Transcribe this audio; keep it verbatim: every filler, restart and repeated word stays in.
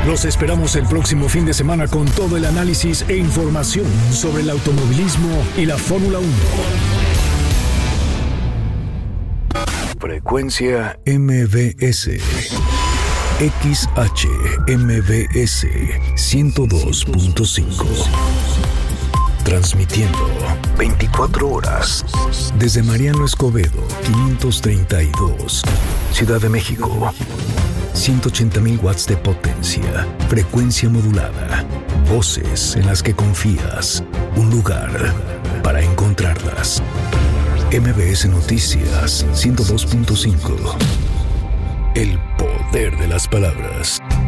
Los esperamos el próximo fin de semana con todo el análisis e información sobre el automovilismo y la Fórmula uno. Frecuencia M V S. X H M V S ciento dos punto cinco. Transmitiendo veinticuatro horas desde Mariano Escobedo quinientos treinta y dos, Ciudad de México. ciento ochenta mil watts de potencia, frecuencia modulada, voces en las que confías, un lugar para encontrarlas. M V S Noticias ciento dos punto cinco. El poder de las palabras.